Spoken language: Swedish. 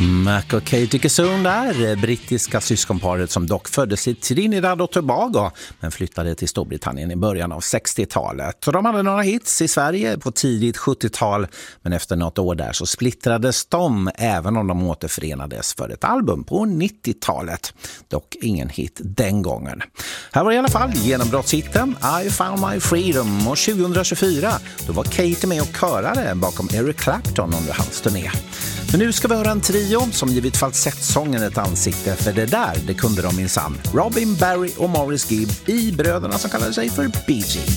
Mac och Katie Kissoon där, brittiska syskonparet som dock föddes i Trinidad och Tobago men flyttade till Storbritannien i början av 60-talet. De hade några hits i Sverige på tidigt 70-tal, men efter något år där så splittrades de, även om de återförenades för ett album på 90-talet. Dock ingen hit den gången. Här var i alla fall genombrottshitten I Found My Freedom, och 2024 då var Katie med och körade bakom Eric Clapton under hans turné. Men nu ska vi höra en trio som givit falsettsången ett ansikte, för det kunde de minsann. Robin, Barry och Morris Gibb i bröderna som kallade sig för Bee Gees.